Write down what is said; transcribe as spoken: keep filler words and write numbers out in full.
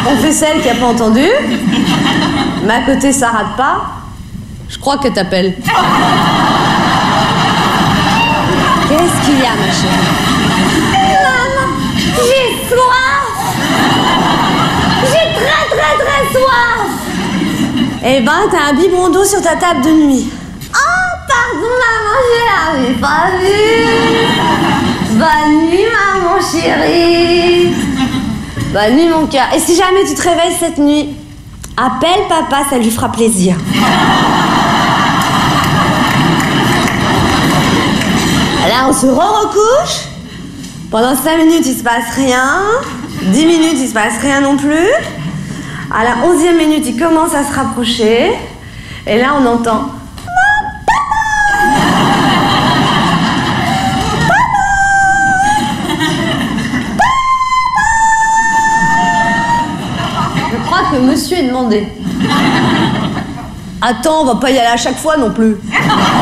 On fait celle qui a pas entendu. Mais à côté, ça rate pas. Je crois qu'elle t'appelle. Qu'est-ce qu'il y a, ma chérie? Maman, j'ai soif. J'ai très très très soif. Eh ben, t'as un biberon d'eau sur ta table de nuit. Oh, pardon, maman, je l'avais pas vu. Bonne nuit, maman chérie. Bonne nuit, mon cœur. Et si jamais tu te réveilles cette nuit, appelle papa, ça lui fera plaisir. Là, on se re-recouche. Pendant cinq minutes, il se passe rien. dix minutes, il se passe rien non plus. À la onzième minute, il commence à se rapprocher. Et là, on entend... Je crois que monsieur est demandé. Attends, on va pas y aller à chaque fois non plus.